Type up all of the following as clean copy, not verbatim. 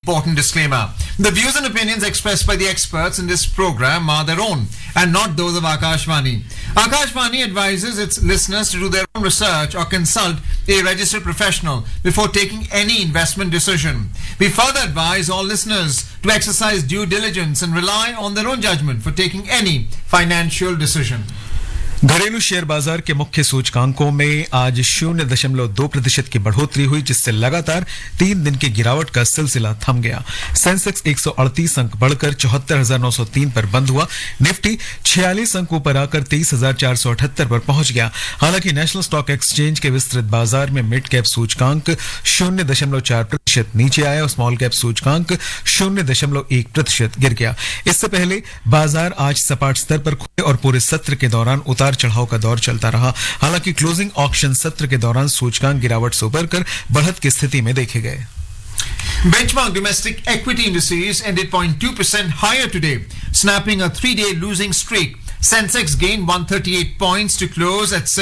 important disclaimer. The views and opinions expressed by the experts in this program are their own and not those of Akashvani. Akashvani advises its listeners to do their own research or consult a registered professional before taking any investment decision. We further advise all listeners to exercise due diligence and rely on their own judgment for taking any financial decision. घरेलू share बाजार के मुख्य सूचकांकों में आज 0.2% की बढ़ोतरी हुई, जिससे लगातार 3 दिन की गिरावट का सिलसिला थम गया। सेंसेक्स 138 अंक बढ़कर 74,903 पर बंद हुआ। निफ्टी 46 अंक ऊपर आकर 23,478 पर पहुंच गया। हालांकि नेशनल स्टॉक एक्सचेंज के विस्तृत बाजार में मिड कैप सूचकांक 0.4% नीचे आया और स्मॉल कैप सूचकांक 0.1% गिर गया। इससे पहले बाजार आज सपाट स्तर पर खुले और पूरे सत्र के दौरान उतार चढ़ाव का दौर चलता रहा। हालांकि क्लोजिंग ऑक्शन सत्र के दौरान सूचकांक गिरावट से उबर कर बढ़त की स्थिति में देखे गए। Benchmark domestic equity indices ended 0.2% higher today, snapping a 3-day losing streak. Sensex gained 138 points to close at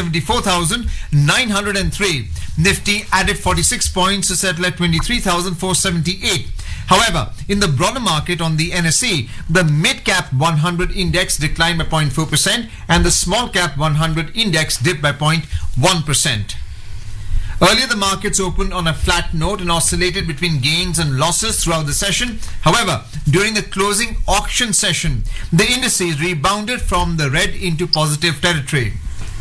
74,903. Nifty added 46 points to settle at 23,478. However, in the broader market on the NSE, the mid-cap 100 index declined by 0.4% and the small-cap 100 index dipped by 0.1%. Earlier, the markets opened on a flat note and oscillated between gains and losses throughout the session. However, during the closing auction session, the indices rebounded from the red into positive territory.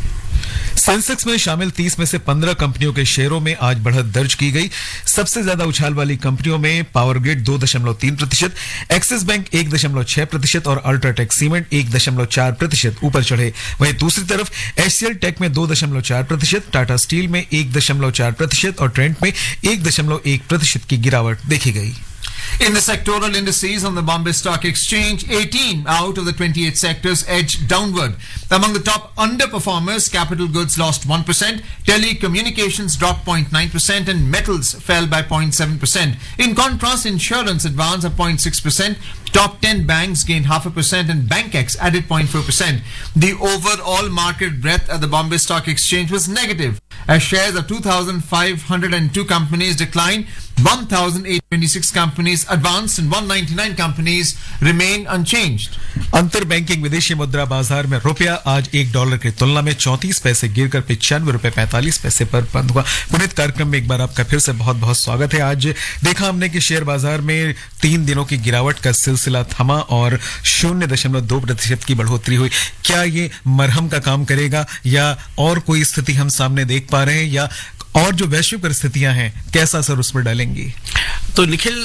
Sensex में शामिल 30 में से 15 कंपनियों के शेयरों में आज बढ़त दर्ज की गई। सबसे ज्यादा उछाल वाली कंपनियों में पावर ग्रिड 2.3%, एक्सिस बैंक 1.6% और अल्ट्राटेक सीमेंट 1.4% ऊपर चढ़े। वहीं दूसरी तरफ एचसीएल टेक में 2.4%, टाटा स्टील में 1.4% और ट्रेंट में 1.1% की गिरावट देखी गई। In the sectoral indices on the Bombay Stock Exchange, 18 out of the 28 sectors edged downward. Among the top underperformers, capital goods lost 1%, telecommunications dropped 0.9% and metals fell by 0.7%. In contrast, insurance advanced at 0.6%, top 10 banks gained 0.5% and BankX added 0.4%. The overall market breadth at the Bombay Stock Exchange was negative, as shares of 2,502 companies declined, 1,826 companies advanced and 199 companies remain unchanged. अंतर banking विदेशी मुद्रा बाजार में रुपया आज $1 की तुलना में 34 पैसे गिरकर 95 रुपए 45 पैसे पर बंद हुआ। पुनीत, कार्यक्रम में एक बार आपका फिर से बहुत बहुत स्वागत है। आज देखा हमने कि शेयर बाजार में 3 दिनों की गिरावट का सिलसिला थमा और 0.2% की बढ़ोतरी हुई। क्या ये मरहम का काम करेगा या और कोई स्थिति हम सामने देख पा रहे हैं, या और जो वैश्विक परिस्थितियां हैं कैसा असर उस पर डालेंगी? तो निखिल,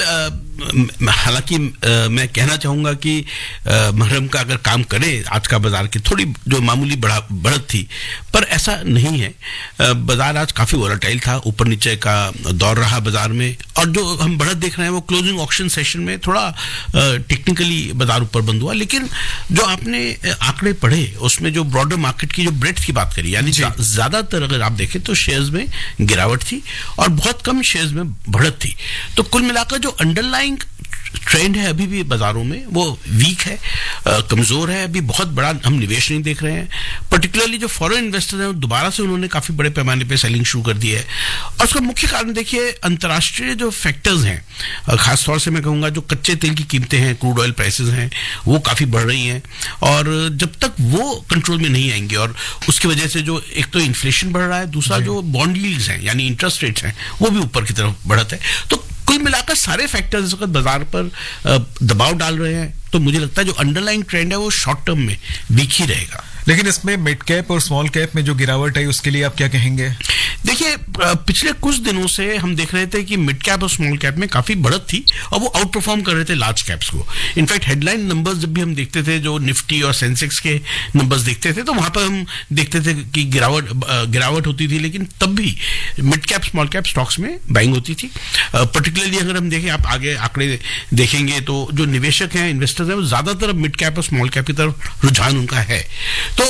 हालांकि मैं कहना चाहूंगा कि मरहम का अगर काम करे आज का बाजार की थोड़ी जो मामूली बढ़त थी, पर ऐसा नहीं है। बाजार आज काफी वोलेटाइल था, ऊपर नीचे का दौर रहा बाजार में, और जो हम बढ़त देख रहे हैं वो क्लोजिंग ऑक्शन सेशन में थोड़ा टेक्निकली बाजार ऊपर बंद हुआ। लेकिन जो आपने आंकड़े पढ़े उसमें जो ब्रॉडर मार्केट की जो ब्रेड्थ की बात करी, यानी ज्यादातर अगर आप देखें तो शेयर्स में गिरावट थी और बहुत कम शेयर्स में बढ़त थी। तो कुल मिलाकर जो अंडरलाइंग ट्रेंड है अभी भी बाजारों में वो वीक है, कमजोर है। अभी बहुत बड़ा हम निवेश नहीं देख रहे हैं। पर्टिकुलरली जो फॉरेन इन्वेस्टर्स हैं दोबारा से उन्होंने काफी बड़े पैमाने पे सेलिंग शुरू कर दी है। और उसका मुख्य कारण देखिए अंतर्राष्ट्रीय जो फैक्टर्स हैं, खासतौर से मैं कहूंगा जो कच्चे तेल की कीमतें हैं, क्रूड ऑयल प्राइसेस हैं, वो काफी बढ़ रही हैं। और जब तक वो कंट्रोल में नहीं आएंगे और उसकी वजह से जो एक तो इन्फ्लेशन बढ़ रहा है, दूसरा जो बॉन्ड यील्ड्स हैं यानी इंटरेस्ट रेट्स हैं वो भी ऊपर की तरफ बढ़त है। तो कुल मिलाकर सारे फैक्टर्स इस वक्त बाजार पर दबाव डाल रहे हैं। तो मुझे लगता है जो अंडरलाइंग ट्रेंड है वो शॉर्ट टर्म में वीक ही रहेगा। लेकिन इसमें मिड कैप और स्मॉल कैप में जो गिरावट आई उसके लिए आप क्या कहेंगे? देखिए, पिछले कुछ दिनों से हम देख रहे थे कि मिड कैप और स्मॉल कैप में काफी बढ़त थी और वो आउट परफॉर्म कर रहे थे लार्ज कैप्स को। इनफैक्ट हेडलाइन नंबर्स जब भी हम देखते थे, जो निफ्टी और सेंसेक्स के नंबर्स देखते थे, तो वहां पर हम देखते थे कि गिरावट होती थी, लेकिन तब भी mid cap small cap stocks में बाइंग होती थी। पर्टिकुलरली अगर हम देखें, आप आगे आंकड़े देखेंगे तो जो निवेशक हैं, इन्वेस्टर्स हैं, वो ज्यादातर मिड कैप और स्मॉल कैप की तरफ रुझान उनका है। तो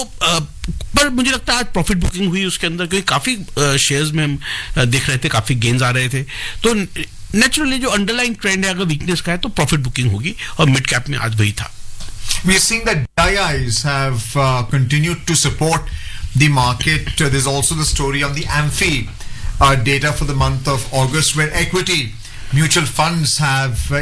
पर मुझे लगता है आज प्रॉफिट बुकिंग हुई उसके अंदर, क्योंकि काफी शेयर्स में हम देख रहे थे काफी गेन्स आ रहे थे। तो नेचुरली जो अंडरलाइंग ट्रेंड है अगर वीकनेस का है तो प्रॉफिट बुकिंग होगी, और मिड कैप में आज वही था। We are seeing that DIIs have continued to support the market. There's also the story on the AMFI data for the month of August, where equity mutual funds have